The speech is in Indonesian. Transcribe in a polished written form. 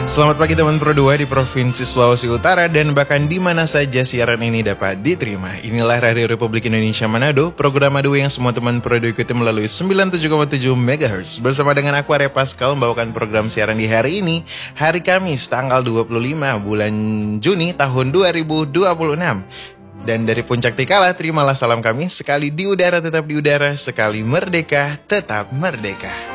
Selamat pagi teman Pro 2 di Provinsi Sulawesi Utara dan bahkan di mana saja siaran ini dapat diterima. Inilah Radio Republik Indonesia Manado, program Adu yang semua teman Pro 2 ikuti melalui 97,7 MHz. Bersama dengan aku Arya Pascal membawakan program siaran di hari ini, hari Kamis tanggal 25 bulan Juni tahun 2026. Dan dari Puncak Tikala, terimalah salam kami, sekali di udara tetap di udara, sekali merdeka tetap merdeka.